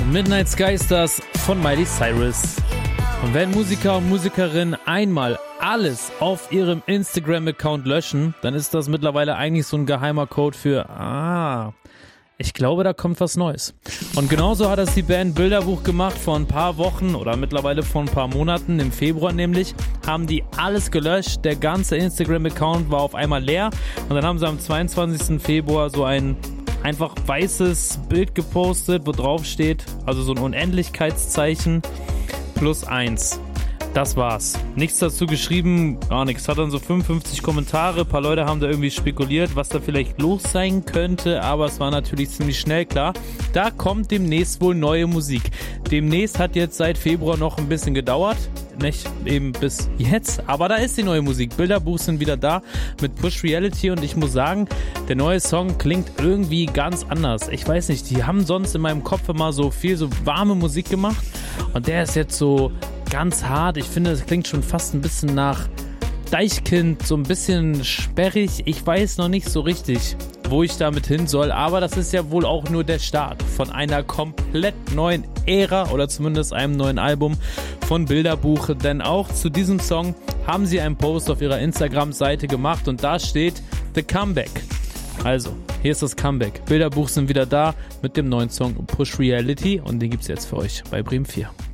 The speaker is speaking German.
Midnight Sky ist das von Miley Cyrus. Und wenn Musiker und Musikerinnen einmal alles auf ihrem Instagram-Account löschen, dann ist das mittlerweile eigentlich so ein geheimer Code für, ich glaube, da kommt was Neues. Und genauso hat das die Band Bilderbuch gemacht vor ein paar Wochen oder mittlerweile vor ein paar Monaten, im Februar nämlich, haben die alles gelöscht, der ganze Instagram-Account war auf einmal leer und dann haben sie am 22. Februar so ein einfach weißes Bild gepostet, wo drauf steht, also so ein Unendlichkeitszeichen, +1. Das war's. Nichts dazu geschrieben, gar nichts. Hat dann so 55 Kommentare, ein paar Leute haben da irgendwie spekuliert, was da vielleicht los sein könnte, aber es war natürlich ziemlich schnell klar. Da kommt demnächst wohl neue Musik. Demnächst hat jetzt seit Februar noch ein bisschen gedauert, nicht eben bis jetzt, aber da ist die neue Musik. Bilderbuch sind wieder da mit Push Reality und ich muss sagen, der neue Song klingt irgendwie ganz anders. Ich weiß nicht, die haben sonst in meinem Kopf immer so viel so warme Musik gemacht und der ist jetzt so ganz hart. Ich finde, es klingt schon fast ein bisschen nach Deichkind, so ein bisschen sperrig. Ich weiß noch nicht so richtig, wo ich damit hin soll, aber das ist ja wohl auch nur der Start von einer komplett neuen Ära oder zumindest einem neuen Album von Bilderbuch, denn auch zu diesem Song haben sie einen Post auf ihrer Instagram-Seite gemacht und da steht The Comeback. Also, hier ist das Comeback. Bilderbuch sind wieder da mit dem neuen Song Push Reality und den gibt's jetzt für euch bei Bremen 4.